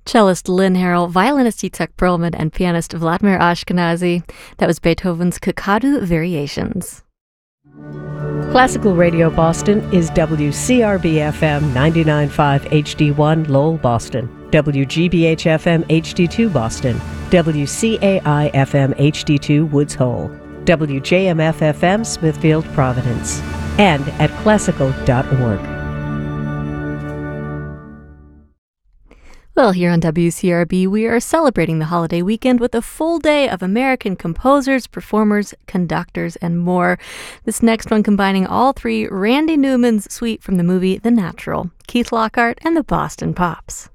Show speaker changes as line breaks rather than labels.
Cellist Lynn Harrell, violinist Yitzhak Perlman, and pianist Vladimir Ashkenazy. That was Beethoven's Kakadu Variations.
Classical Radio Boston is WCRB-FM 99.5 HD1 Lowell, Boston, WGBH-FM HD2 Boston, WCAI-FM HD2 Woods Hole, WJMF-FM Smithfield, Providence, and at classical.org.
Well, here on WCRB, we are celebrating the holiday weekend with a full day of American composers, performers, conductors, and more. This next one combining all three: Randy Newman's suite from the movie The Natural, Keith Lockhart, and the Boston Pops.